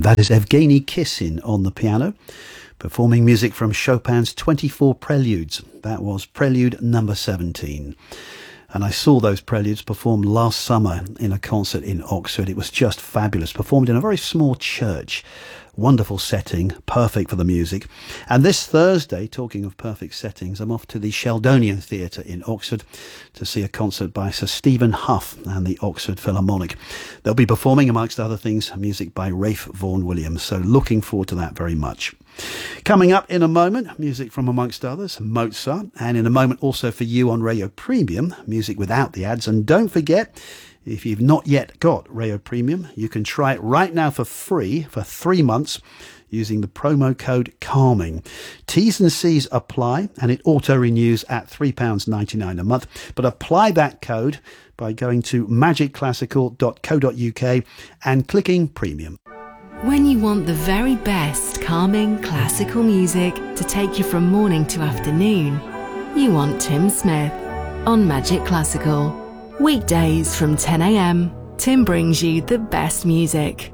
And that is Evgeny Kissin on the piano, performing music from Chopin's 24 Preludes. That was Prelude number 17. And I saw those preludes performed last summer in a concert in Oxford. It was just fabulous. Performed in a very small church. Wonderful setting, perfect for the music. And this Thursday, talking of perfect settings, I'm off to the Sheldonian Theatre in Oxford to see a concert by Sir Stephen Hough and the Oxford Philharmonic. They'll be performing, amongst other things, music by Ralph Vaughan Williams. So looking forward to that very much. Coming up in a moment, music from, amongst others, Mozart. And in a moment also for you on Radio Premium, music without the ads. And don't forget, if you've not yet got Radio Premium, you can try it right now for free for 3 months using the promo code CALMING. T's and C's apply, and it auto-renews at £3.99 a month. But apply that code by going to magicclassical.co.uk and clicking Premium. When you want the very best calming classical music to take you from morning to afternoon, you want Tim Smith on Magic Classical. Weekdays from 10 a.m, Tim brings you the best music,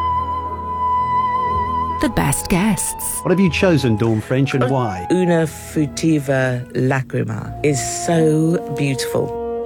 the best guests. What have you chosen, Dawn French, and why? Una Frutiva Lacrima is so beautiful.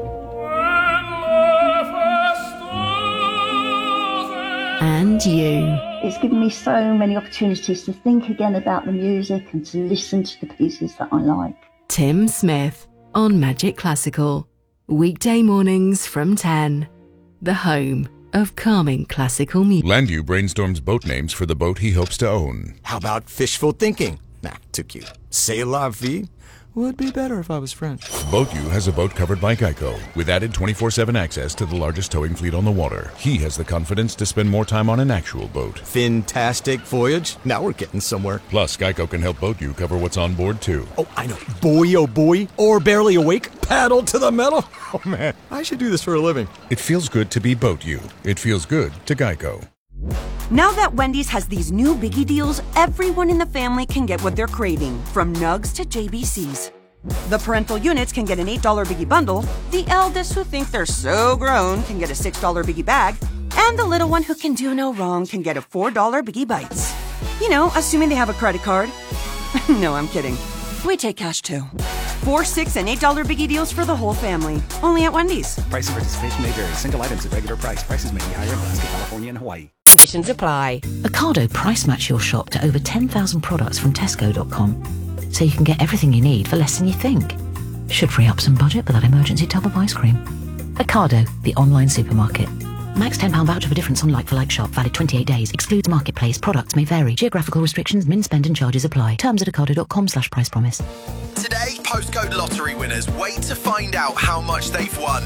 And you. It's given me so many opportunities to think again about the music and to listen to the pieces that I like. Tim Smith on Magic Classical. Weekday mornings from 10. The home of calming classical music. Landu brainstorms boat names for the boat he hopes to own. How about fishful thinking? Nah, too cute. C'est la vie? Would be better if I was French. BoatU has a boat covered by Geico, with added 24/7 access to the largest towing fleet on the water. He has the confidence to spend more time on an actual boat. Fantastic voyage. Now we're getting somewhere. Plus, Geico can help BoatU cover what's on board, too. Oh, I know. Boy, oh boy. Or barely awake. Paddle to the metal. Oh, man. I should do this for a living. It feels good to be BoatU. It feels good to Geico. Now that Wendy's has these new biggie deals, everyone in the family can get what they're craving, from nugs to JBCs. The parental units can get an $8 biggie bundle, the eldest who think they're so grown can get a $6 biggie bag, and the little one who can do no wrong can get a $4 biggie bites. You know, assuming they have a credit card. No, I'm kidding. We take cash too. 4, 6, and $8 biggie deals for the whole family. Only at Wendy's. Price and participation may vary. Single items at regular price. Prices may be higher in Alaska, California, and Hawaii. Conditions apply. Ocado price match your shop to over 10,000 products from Tesco.com, so you can get everything you need for less than you think. Should free up some budget for that emergency tub of ice cream. Ocado, the online supermarket. Max £10 voucher for difference on like-for-like shop. Valid 28 days. Excludes marketplace. Products may vary. Geographical restrictions, min spend and charges apply. Terms at ocado.com/price promise. Today, postcode lottery winners wait to find out how much they've won.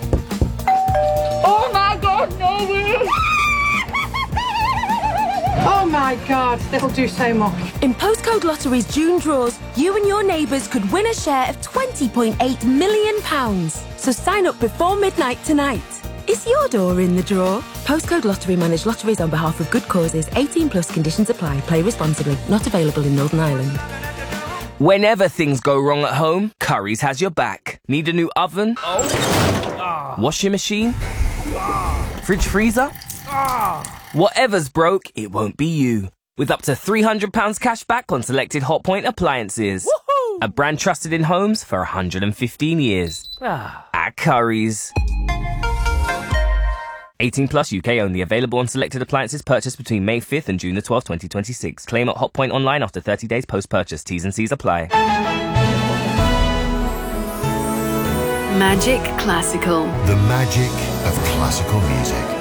Oh my God, no way! Oh my God, that'll do so much. In Postcode Lottery's June draws, you and your neighbours could win a share of £20.8 million. So sign up before midnight tonight. Is your door in the draw? Postcode Lottery manage lotteries on behalf of good causes. 18 plus conditions apply. Play responsibly. Not available in Northern Ireland. Whenever things go wrong at home, Currys has your back. Need a new oven? Washing machine? Fridge freezer? Whatever's broke, it won't be you. With up to £300 cash back on selected Hotpoint appliances. Woohoo! A brand trusted in homes for 115 years. At Currys. 18 plus UK only. Available on selected appliances purchased between May 5th and June the 12th, 2026. Claim at Hotpoint online after 30 days post-purchase. T's and C's apply. Magic Classical. The magic of classical music.